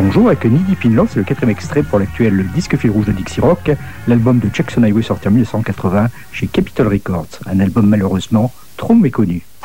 Bonjour, avec Needy Pinlow, c'est le 4e extrait pour l'actuel disque fil rouge de Dixie Rock, l'album de Jackson Highway sorti en 1980 chez Capitol Records, un album malheureusement trop méconnu.